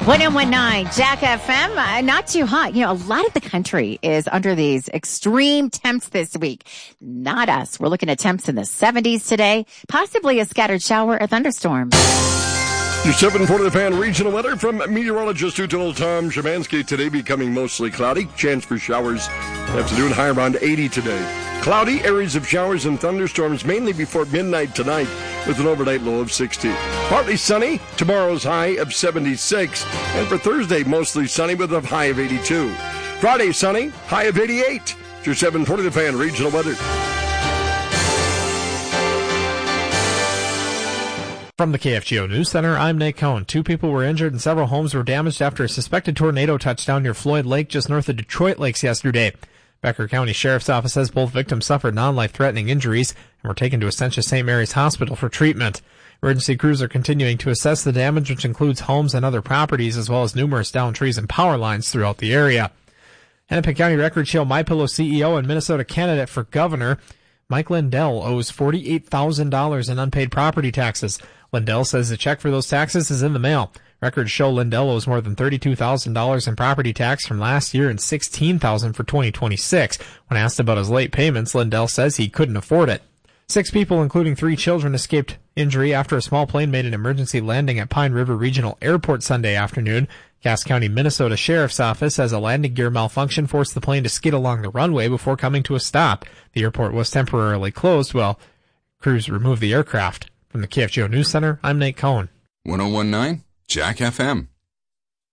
1019 Jack FM, not too hot. A lot of the country is under these extreme temps this week. Not us. We're looking at temps in the 70s today, possibly a scattered shower or thunderstorm. Your 740 The Fan regional weather from meteorologist Lieutenant Tom Szymanski. Today becoming mostly cloudy. Chance for showers afternoon, high around 80 today. Cloudy, areas of showers and thunderstorms mainly before midnight tonight with an overnight low of 60. Partly sunny, tomorrow's high of 76. And for Thursday, mostly sunny with a high of 82. Friday, sunny, high of 88. It's your 740 The Fan regional weather. From the KFGO News Center, I'm Nate Cohn. 2 people were injured and several homes were damaged after a suspected tornado touched down near Floyd Lake just north of Detroit Lakes yesterday. Becker County Sheriff's Office says both victims suffered non-life-threatening injuries and were taken to Essentia St. Mary's Hospital for treatment. Emergency crews are continuing to assess the damage, which includes homes and other properties, as well as numerous downed trees and power lines throughout the area. Hennepin County records show MyPillow CEO and Minnesota candidate for governor Mike Lindell owes $48,000 in unpaid property taxes. Lindell says the check for those taxes is in the mail. Records show Lindell owes more than $32,000 in property tax from last year and $16,000 for 2026. When asked about his late payments, Lindell says he couldn't afford it. 6 people, including 3 children, escaped injury after a small plane made an emergency landing at Pine River Regional Airport Sunday afternoon. Cass County, Minnesota Sheriff's Office says a landing gear malfunction forced the plane to skid along the runway before coming to a stop. The airport was temporarily closed while crews removed the aircraft. From the KFGO News Center, I'm Nate Cohn. 1019 Jack FM.